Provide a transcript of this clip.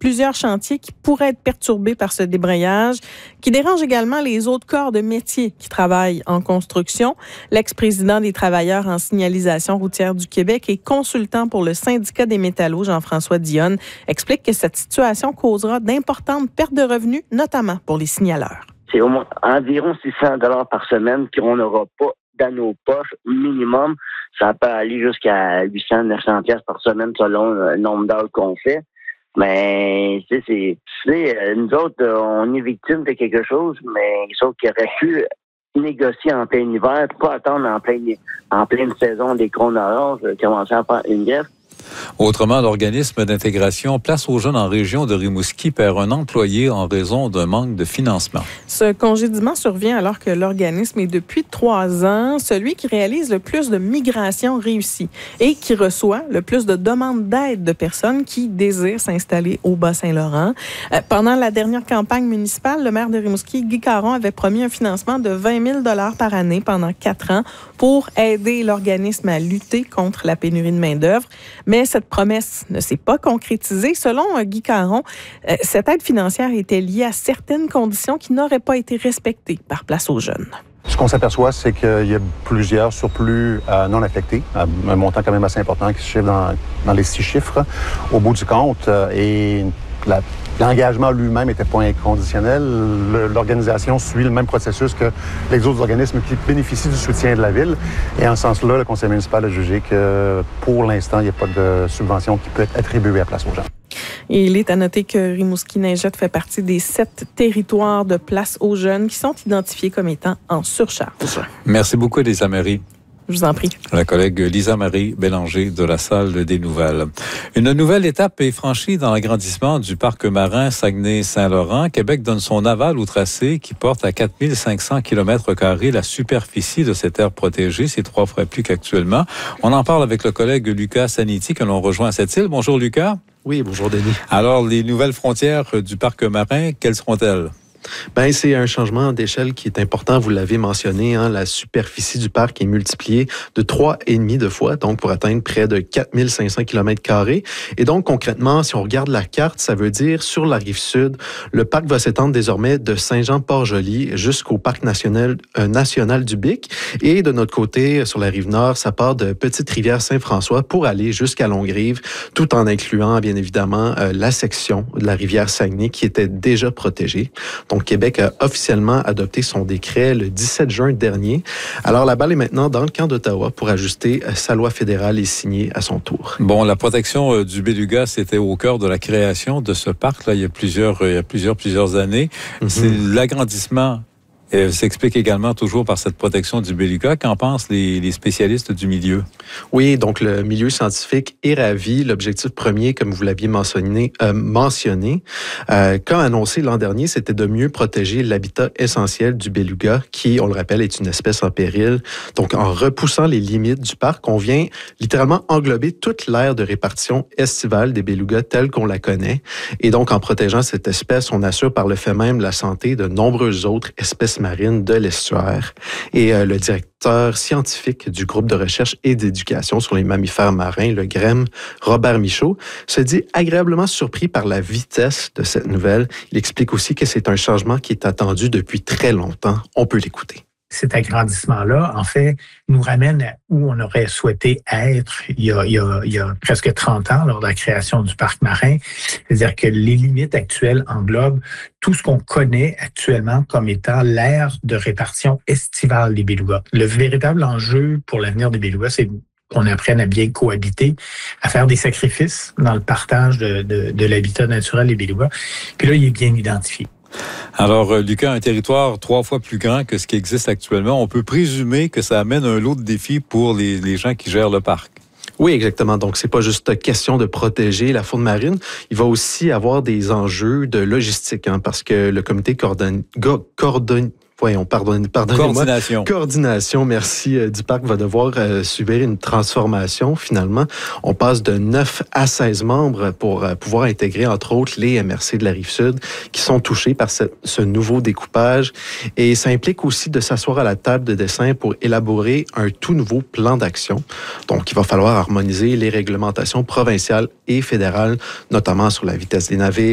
plusieurs chantiers qui pourraient être perturbés par ce débrayage, qui dérange également les autres corps de métier qui travaillent en construction. L'ex-président des travailleurs en signalisation routière du Québec et consultant pour le syndicat des métallos, Jean-François Dionne, explique que cette situation causera d'importantes pertes de revenus, notamment pour les signaleurs. C'est au moins environ 600 $ par semaine qu'on n'aura pas dans nos poches minimum. Ça peut aller jusqu'à 800-900 $ par semaine selon le nombre d'heures qu'on fait. Mais nous autres, on est victime de quelque chose, mais sauf qu'il aurait pu négocier en plein hiver, pas attendre en pleine saison des chronorages, commencer à faire une greffe. Autrement, l'organisme d'intégration Place aux jeunes en région de Rimouski perd un employé en raison d'un manque de financement. Ce congédiement survient alors que l'organisme est depuis 3 ans celui qui réalise le plus de migrations réussies et qui reçoit le plus de demandes d'aide de personnes qui désirent s'installer au Bas-Saint-Laurent. Pendant la dernière campagne municipale, le maire de Rimouski, Guy Caron, avait promis un financement de 20 000 $ par année pendant 4 ans pour aider l'organisme à lutter contre la pénurie de main-d'œuvre. Mais cette promesse ne s'est pas concrétisée. Selon Guy Caron, cette aide financière était liée à certaines conditions qui n'auraient pas été respectées par Place aux jeunes. Ce qu'on s'aperçoit, c'est qu'il y a plusieurs surplus non affectés, un montant quand même assez important qui se chiffre dans les 6 chiffres au bout du compte. Et l'engagement lui-même n'était pas inconditionnel. L'organisation suit le même processus que les autres organismes qui bénéficient du soutien de la Ville. Et en ce sens-là, le conseil municipal a jugé que pour l'instant, il n'y a pas de subvention qui peut être attribuée à Place aux jeunes. Et il est à noter que Rimouski-Neigette fait partie des 7 territoires de Place aux jeunes qui sont identifiés comme étant en surcharge. Merci beaucoup, Lisa Marie. Je vous en prie. La collègue Lisa-Marie Bélanger de la Salle des Nouvelles. Une nouvelle étape est franchie dans l'agrandissement du parc marin Saguenay-Saint-Laurent. Québec donne son aval au tracé qui porte à 4500 km² la superficie de cette aire protégée. C'est 3 fois plus qu'actuellement. On en parle avec le collègue Lucas Saniti que l'on rejoint à cette île. Bonjour Lucas. Oui, bonjour Denis. Alors, les nouvelles frontières du parc marin, quelles seront-elles? C'est un changement d'échelle qui est important. Vous l'avez mentionné, la superficie du parc est multipliée de 3,5 de fois, donc pour atteindre près de 4500 km². Et donc, concrètement, si on regarde la carte, ça veut dire sur la rive sud, le parc va s'étendre désormais de Saint-Jean-Port-Joli jusqu'au parc national du Bic. Et de notre côté, sur la rive nord, ça part de Petite-Rivière-Saint-François pour aller jusqu'à Longrive, tout en incluant, bien évidemment, la section de la rivière Saguenay qui était déjà protégée. Donc, Québec a officiellement adopté son décret le 17 juin dernier. Alors, la balle est maintenant dans le camp d'Ottawa pour ajuster sa loi fédérale et signer à son tour. Bon, la protection du beluga, c'était au cœur de la création de ce parc-là il y a plusieurs années. Mm-hmm. C'est l'agrandissement s'explique également toujours par cette protection du beluga. Qu'en pensent les spécialistes du milieu? Oui, donc le milieu scientifique est ravi. L'objectif premier, comme vous l'aviez mentionné, quand annoncé l'an dernier, c'était de mieux protéger l'habitat essentiel du beluga, qui, on le rappelle, est une espèce en péril. Donc, en repoussant les limites du parc, on vient littéralement englober toute l'aire de répartition estivale des belugas telle qu'on la connaît. Et donc, en protégeant cette espèce, on assure par le fait même la santé de nombreuses autres espèces marines de l'estuaire. Et le directeur scientifique du groupe de recherche et d'éducation sur les mammifères marins, le GREM, Robert Michaud, se dit agréablement surpris par la vitesse de cette nouvelle. Il explique aussi que c'est un changement qui est attendu depuis très longtemps. On peut l'écouter. Cet agrandissement-là, en fait, nous ramène à où on aurait souhaité être il y a presque 30 ans lors de la création du parc marin. C'est-à-dire que les limites actuelles englobent tout ce qu'on connaît actuellement comme étant l'aire de répartition estivale des belugas. Le véritable enjeu pour l'avenir des belugas, c'est qu'on apprenne à bien cohabiter, à faire des sacrifices dans le partage de l'habitat naturel des belugas. Puis là, il est bien identifié. Alors, Lucas, un territoire 3 fois plus grand que ce qui existe actuellement, on peut présumer que ça amène un lot de défis pour les gens qui gèrent le parc. Oui, exactement. Donc, c'est pas juste question de protéger la faune marine. Il va aussi avoir des enjeux de logistique, parce que le comité Coordination, merci, du parc va devoir subir une transformation, finalement. On passe de 9 à 16 membres pour pouvoir intégrer, entre autres, les MRC de la Rive-Sud qui sont touchés par ce nouveau découpage. Et ça implique aussi de s'asseoir à la table de dessin pour élaborer un tout nouveau plan d'action. Donc, il va falloir harmoniser les réglementations provinciales et fédérales, notamment sur la vitesse des navires,